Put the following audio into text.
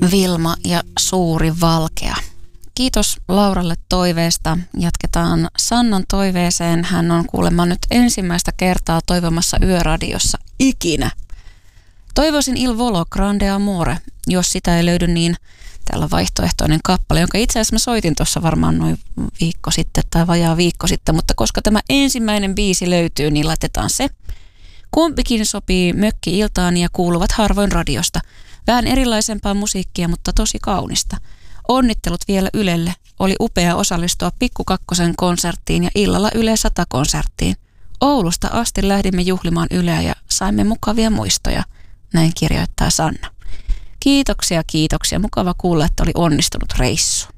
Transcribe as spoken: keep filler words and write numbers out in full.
Vilma ja Suuri Valkea. Kiitos Lauralle toiveesta. Jatketaan Sannan toiveeseen. Hän on kuulemma nyt ensimmäistä kertaa toivomassa Yöradiossa ikinä. Toivoisin Il Volo Grande Amore. Jos sitä ei löydy, niin täällä on vaihtoehtoinen kappale, jonka itse asiassa mä soitin tuossa varmaan noin viikko sitten tai vajaa viikko sitten, mutta koska tämä ensimmäinen biisi löytyy, niin laitetaan se. Kumpikin sopii mökki-iltaan ja kuuluvat harvoin radiosta. Vähän erilaisempaa musiikkia, mutta tosi kaunista. Onnittelut vielä Ylelle. Oli upea osallistua Pikku Kakkosen konserttiin ja illalla Yle sata konserttiin. Oulusta asti lähdimme juhlimaan Yleä ja saimme mukavia muistoja. Näin kirjoittaa Sanna. Kiitoksia, kiitoksia. Mukava kuulla, että oli onnistunut reissu.